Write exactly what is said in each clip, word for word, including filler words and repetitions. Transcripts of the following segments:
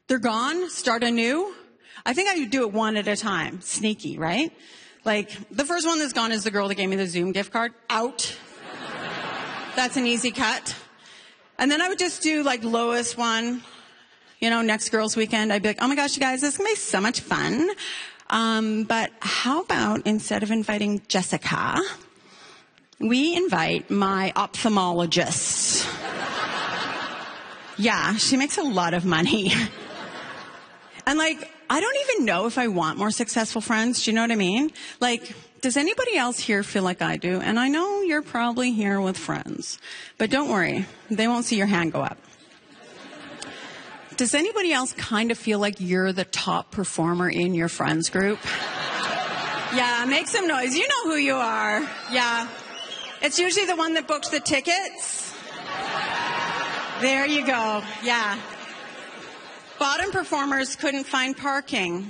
They're gone. Start anew. I think I would do it one at a time. Sneaky, right? Like, the first one that's gone is the girl that gave me the Zoom gift card. Out. That's an easy cut. And then I would just do, like, lowest one. You know, next girls' weekend, I'd be like, oh my gosh, you guys, this is going to be so much fun. Um, but how about instead of inviting Jessica, we invite my ophthalmologist. Yeah, she makes a lot of money. And like, I don't even know if I want more successful friends. Do you know what I mean? Like, does anybody else here feel like I do? And I know you're probably here with friends, but don't worry. They won't see your hand go up. Does anybody else kind of feel like you're the top performer in your friends group? Yeah, make some noise. You know who you are. Yeah. It's usually the one that booked the tickets. There you go. Yeah. Bottom performers couldn't find parking.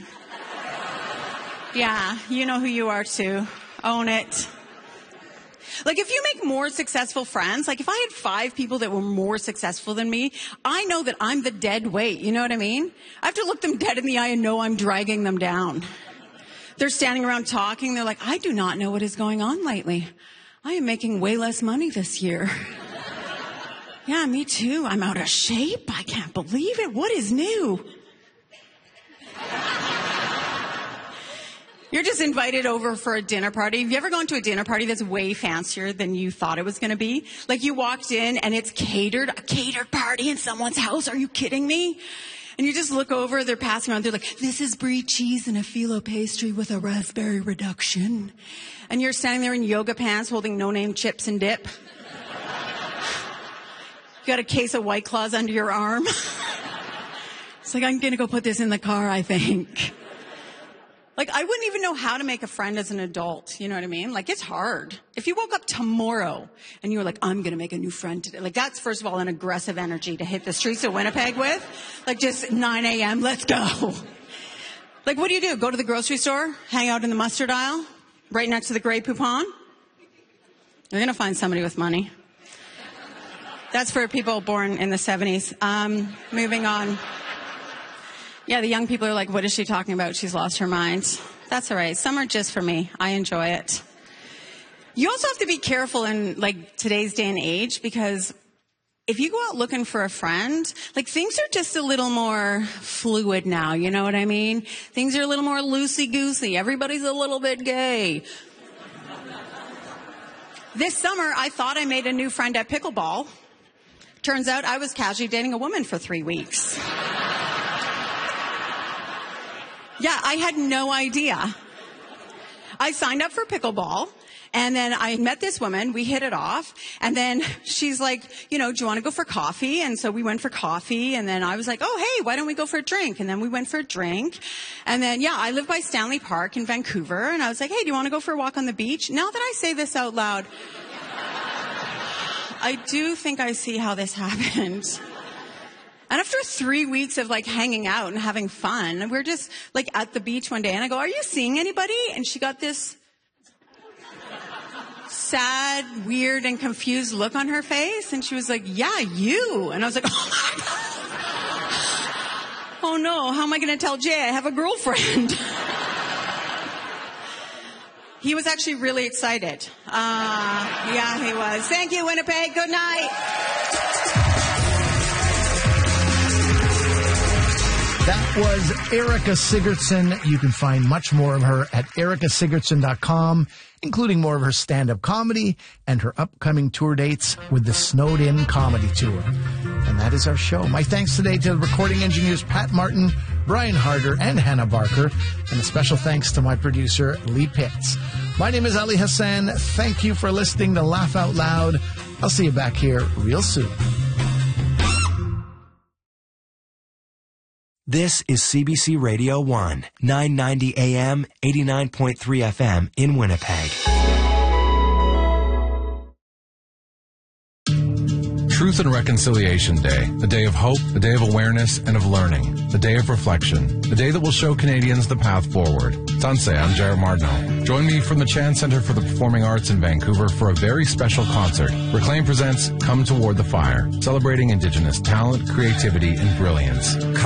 Yeah, you know who you are too. Own it. Like, if you make more successful friends, like if I had five people that were more successful than me, I know that I'm the dead weight. You know what I mean? I have to look them dead in the eye and know I'm dragging them down. They're standing around talking. They're like, I do not know what is going on lately. I am making way less money this year. Yeah, me too. I'm out of shape. I can't believe it. What is new? You're just invited over for a dinner party. Have you ever gone to a dinner party that's way fancier than you thought it was going to be? Like, you walked in and it's catered, a catered party in someone's house. Are you kidding me? And you just look over, they're passing around. They're like, this is brie cheese and a phyllo pastry with a raspberry reduction. And you're standing there in yoga pants holding no-name chips and dip. You got a case of White Claws under your arm. It's like, I'm going to go put this in the car, I think. Like, I wouldn't even know how to make a friend as an adult. You know what I mean? Like, it's hard. If you woke up tomorrow and you were like, I'm going to make a new friend today. Like, that's, first of all, an aggressive energy to hit the streets of Winnipeg with. Like, just nine a.m., let's go. Like, what do you do? Go to the grocery store? Hang out in the mustard aisle? Right next to the Grey Poupon? You're going to find somebody with money. That's for people born in the seventies. Um, moving on. Yeah, the young people are like, what is she talking about? She's lost her mind. That's all right. Some are just for me. I enjoy it. You also have to be careful in, like, today's day and age, because if you go out looking for a friend, like, things are just a little more fluid now. You know what I mean? Things are a little more loosey-goosey. Everybody's a little bit gay. This summer, I thought I made a new friend at pickleball. Turns out I was casually dating a woman for three weeks. Yeah, I had no idea. I signed up for pickleball, and then I met this woman. We hit it off, and then she's like, you know, do you want to go for coffee? And so we went for coffee, and then I was like, oh, hey, why don't we go for a drink? And then we went for a drink. And then, yeah, I live by Stanley Park in Vancouver, and I was like, hey, do you want to go for a walk on the beach? Now that I say this out loud, I do think I see how this happened. And after three weeks of, like, hanging out and having fun, we we're just, like, at the beach one day, and I go, are you seeing anybody? And she got this sad, weird, and confused look on her face, and she was like, yeah, you. And I was like, oh my God. Oh no, how am I going to tell Jay I have a girlfriend? He was actually really excited. Uh, yeah, he was. Thank you, Winnipeg. Good night. That was Erica Sigurdsson. You can find much more of her at erica sigurdsson dot com, including more of her stand-up comedy and her upcoming tour dates with the Snowed In Comedy Tour. And that is our show. My thanks today to the recording engineers Pat Martin, Brian Harder, and Hannah Barker. And a special thanks to my producer, Lee Pitts. My name is Ali Hassan. Thank you for listening to Laugh Out Loud. I'll see you back here real soon. This is C B C Radio one, nine ninety A M, eighty-nine point three F M in Winnipeg. Truth and Reconciliation Day, a day of hope, a day of awareness and of learning, a day of reflection, a day that will show Canadians the path forward. Sanse, I'm Jared Martineau. Join me from the Chan Centre for the Performing Arts in Vancouver for a very special concert. Reclaim presents Come Toward the Fire, celebrating Indigenous talent, creativity, and brilliance.